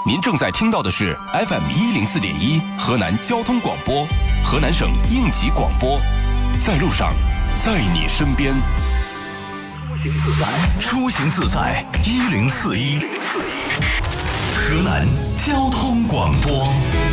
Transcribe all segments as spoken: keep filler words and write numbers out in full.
您正在听到的是 F M 一零四点一河南交通广播，河南省应急广播，在路上，在你身边。 出行自在一零四一，河南交通广播。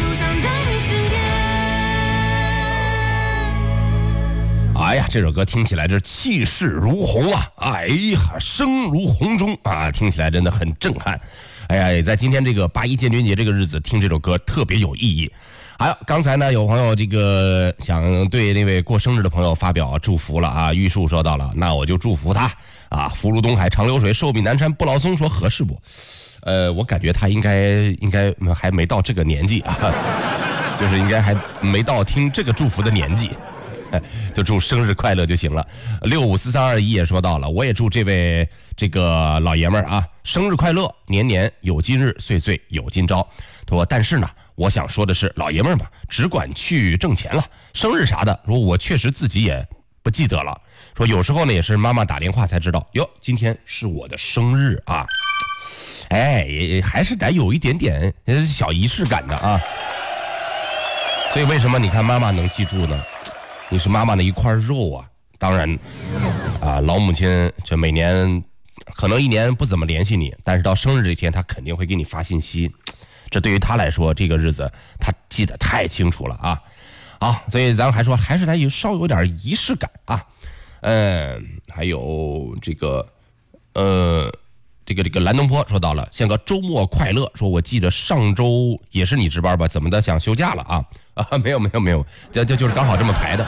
哎呀，这首歌听起来这气势如虹啊！哎呀，声如洪钟啊，听起来真的很震撼。哎呀，在今天这个八一建军节这个日子听这首歌特别有意义。还有刚才呢，有朋友这个想对那位过生日的朋友发表祝福了啊。玉树说到了，那我就祝福他啊。福如东海长流水，寿比南山不老松说合适不？呃，我感觉他应该应该还没到这个年纪啊，就是应该还没到听这个祝福的年纪。就祝生日快乐就行了。六五四三二一也说到了，我也祝这位这个老爷们儿啊生日快乐，年年有今日，岁岁有今朝。他说，但是呢，我想说的是，老爷们儿嘛，只管去挣钱了，生日啥的，说我确实自己也不记得了。说有时候呢，也是妈妈打电话才知道，哟，今天是我的生日啊。哎，还是得有一点点小仪式感的啊。所以为什么你看妈妈能记住呢？你是妈妈的一块肉啊，当然，啊，老母亲这每年可能一年不怎么联系你，但是到生日这天，她肯定会给你发信息。这对于她来说，这个日子她记得太清楚了啊。好，所以咱们还说，还是得有稍有点仪式感啊。嗯，还有这个，呃，这个这个蓝东坡说到了，像个周末快乐，说我记得上周也是你值班吧？怎么的想休假了啊？啊，没有没有没有，这这就是刚好这么排的。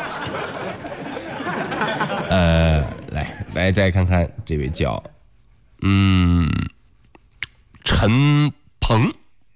呃，来来再看看这位叫嗯陈鹏，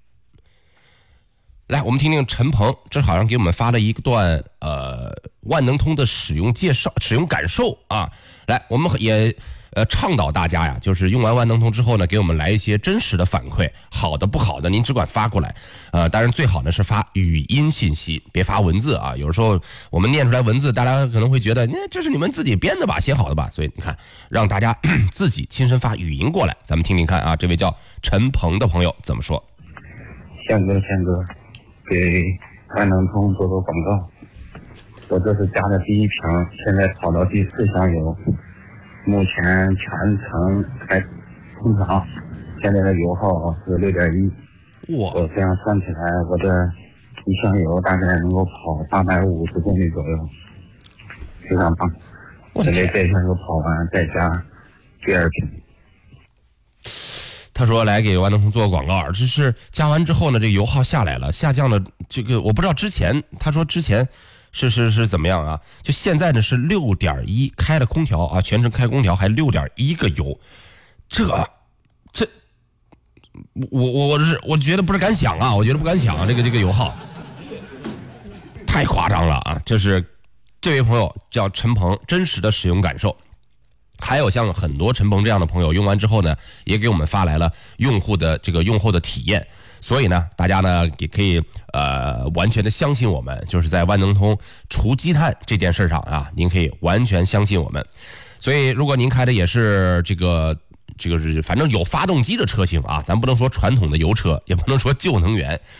来我们听听陈鹏，这好像给我们发了一段呃万能通的使用介绍、使用感受啊。来，我们也呃倡导大家呀，就是用完万能通之后呢，给我们来一些真实的反馈，好的不好的您只管发过来。呃，当然最好呢是发语音信息，别发文字啊。有时候我们念出来文字，大家可能会觉得，那这是你们自己编的吧，写好的吧？所以你看，让大家自己亲身发语音过来，咱们听听看啊。这位叫陈鹏的朋友怎么说？ 宪哥，宪哥，给万能通做做广告。我这是加的第一瓶，现在跑到第四箱油，目前全程开空调，现在的油耗是六点一。 哇！ 我这样算起来，我这一箱油大概能够跑八百五十公里左右，非常棒。我准备这箱油跑完再加第二瓶。 他说来给万能通做个广告，这是加完之后呢，这个油耗下来了，下降了。这个我不知道之前，他说之前是是是怎么样啊？就现在呢是六点一，开了空调啊，全程开空调还六点一个油，这这我我我是我觉得不是敢想啊，我觉得不敢想啊，这个这个油耗太夸张了啊！这是这位朋友叫陈鹏真实的使用感受。还有像很多陈鹏这样的朋友用完之后呢，也给我们发来了用户的这个用后的体验。所以呢，大家呢也可以呃完全的相信我们，就是在万能通除积碳这件事上啊，您可以完全相信我们。所以如果您开的也是这个这个是反正有发动机的车型啊，咱不能说传统的油车，也不能说旧能源。